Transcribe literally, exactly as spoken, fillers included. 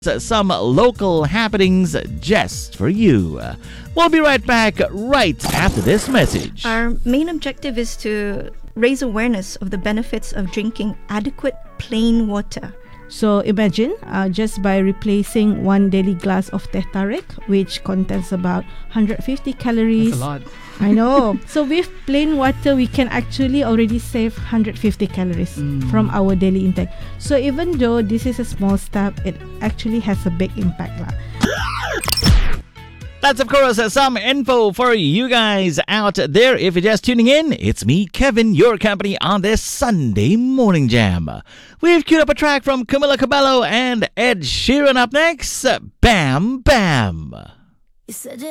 some local happenings just for you. We'll be right back right after this message. Our main objective is to raise awareness of the benefits of drinking adequate plain water. So imagine uh, just by replacing one daily glass of teh tarik, which contains about one hundred fifty calories. That's a lot. I know. So with plain water, we can actually already save one hundred fifty calories Mm. from our daily intake. So even though this is a small step, it actually has a big impact lah. That's, of course, uh, some info for you guys out there. If you're just tuning in, it's me, Kevin, your company on this Sunday Morning Jam. We've queued up a track from Camila Cabello and Ed Sheeran up next. Bam Bam. You said